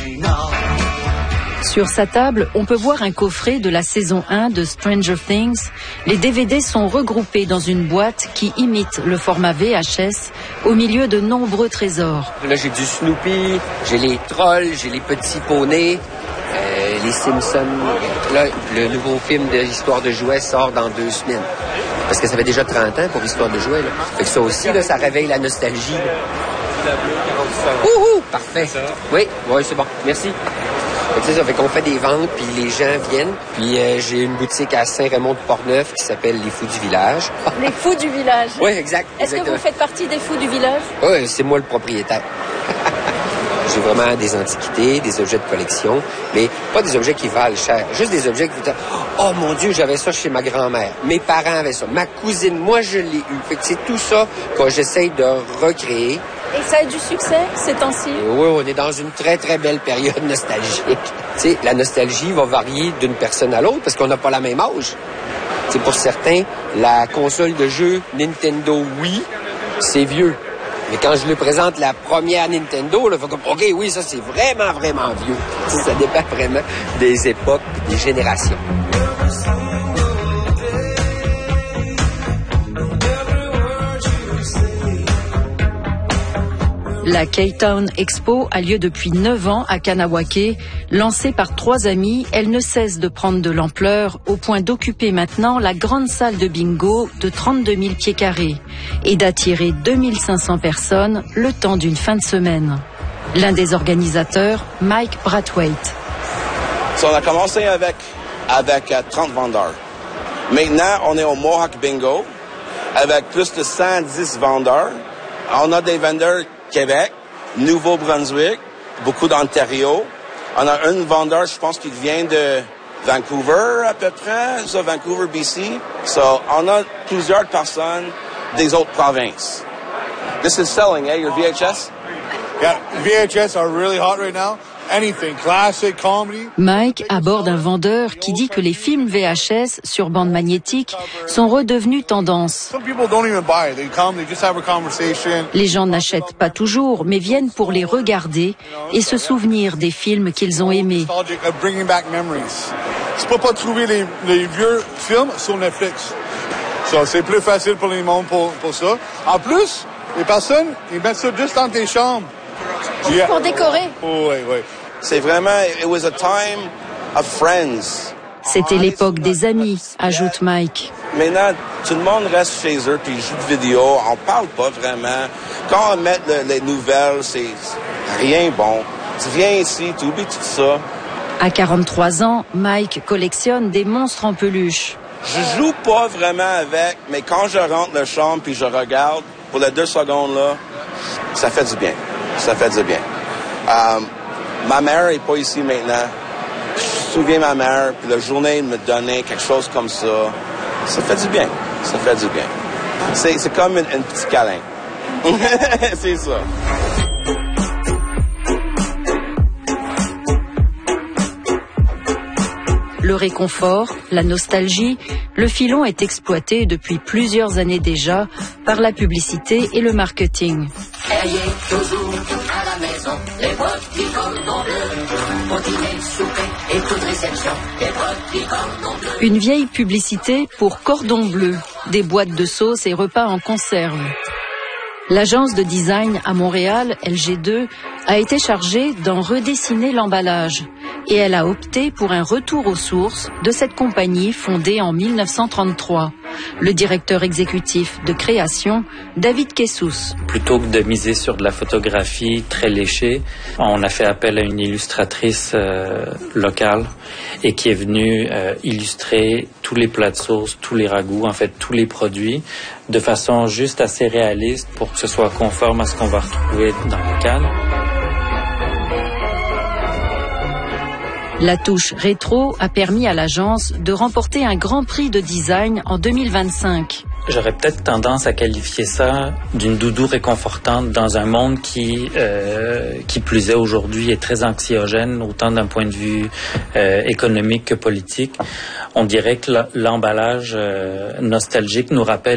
Sur sa table, on peut voir un coffret de la saison 1 de Stranger Things. Les DVD sont regroupés dans une boîte qui imite le format VHS au milieu de nombreux trésors. Là, j'ai du Snoopy, j'ai les trolls, j'ai les petits poneys, les Simpsons. Là, le nouveau film de Histoire de jouets sort dans 2 semaines. Parce que ça fait déjà 30 ans pour Histoire de jouets. Là. Fait que ça aussi, là, ça réveille la nostalgie. Wouhou! Parfait. Oui, c'est bon. Merci. Ça fait qu'on fait des ventes, puis les gens viennent. Puis j'ai une boutique à Saint-Raymond-de-Portneuf qui s'appelle Les Fous du Village. Les Fous du Village? Oui, exact. Est-ce que vous faites partie des Fous du Village? Oui, c'est moi le propriétaire. J'ai vraiment des antiquités, des objets de collection, mais pas des objets qui valent cher. Juste des objets que vous dites, oh mon Dieu, j'avais ça chez ma grand-mère. Mes parents avaient ça. Ma cousine, moi, je l'ai eu. Fait que c'est tout ça que j'essaye de recréer. Et ça a du succès ces temps-ci? Oui, on est dans une très, très belle période nostalgique. Tu sais, la nostalgie va varier d'une personne à l'autre parce qu'on n'a pas la même âge. Tu sais, pour certains, la console de jeu Nintendo Wii, c'est vieux. Mais quand je lui présente la première Nintendo, il faut comme, OK, oui, ça, c'est vraiment, vraiment vieux. Tu sais, ça dépend vraiment des époques, des générations. La K-Town Expo a lieu depuis 9 ans à Kanawake. Lancée par 3 amis, elle ne cesse de prendre de l'ampleur au point d'occuper maintenant la grande salle de bingo de 32 000 pieds carrés et d'attirer 2500 personnes le temps d'une fin de semaine. L'un des organisateurs, Mike Brathwaite. On a commencé avec 30 vendeurs. Maintenant, on est au Mohawk Bingo avec plus de 110 vendeurs. On a des vendeurs Québec, Nouveau-Brunswick, beaucoup d'Ontario. On a un vendeur, je pense, qui vient de Vancouver à peu près, ça, Vancouver, BC. So, on a plusieurs personnes des autres provinces. This is selling, your VHS? Yeah, VHS are really hot right now. Anything, classic, comedy. Mike aborde un vendeur qui dit que les films VHS sur bande magnétique sont redevenus tendance. Les gens n'achètent pas toujours, mais viennent pour les regarder et se souvenir des films qu'ils ont aimés. Tu peux pas trouver les vieux films sur Netflix. So, c'est plus facile pour les gens pour ça. En plus, les personnes, ils mettent ça juste dans tes chambres. Pour décorer. Oui. C'est vraiment, it was a time of friends. C'était l'époque des amis, ajoute Mike. Maintenant, tout le monde reste chez eux puis joue de vidéo. On parle pas vraiment. Quand on met les nouvelles, c'est rien bon. Tu viens ici, tu oublies tout ça. À 43 ans, Mike collectionne des monstres en peluche. Je joue pas vraiment avec, mais quand je rentre dans la chambre puis je regarde, pour les 2 secondes là, ça fait du bien. Ça fait du bien. Ma mère est pas ici maintenant. Je me souviens de ma mère, puis la journée, elle me donnait quelque chose comme ça. Ça fait du bien. Ça fait du bien. C'est comme un petit câlin. C'est ça. Le réconfort, la nostalgie, le filon est exploité depuis plusieurs années déjà par la publicité et le marketing. Ayez toujours à la maison les petits cordons bleus. Pour dîner, souper et toute réception, les petits cordons bleus. Une vieille publicité pour cordon bleu, des boîtes de sauce et repas en conserve. L'agence de design à Montréal, LG2, a été chargée d'en redessiner l'emballage. Et elle a opté pour un retour aux sources de cette compagnie fondée en 1933. Le directeur exécutif de création, David Kessous. Plutôt que de miser sur de la photographie très léchée, on a fait appel à une illustratrice locale et qui est venue illustrer tous les plats de sauce, tous les ragoûts, en fait tous les produits, de façon juste assez réaliste pour que ce soit conforme à ce qu'on va retrouver dans le cadre. La touche rétro a permis à l'agence de remporter un grand prix de design en 2025. J'aurais peut-être tendance à qualifier ça d'une doudou réconfortante dans un monde qui plus est aujourd'hui est très anxiogène, autant d'un point de vue économique que politique. On dirait que l'emballage nostalgique nous rappelle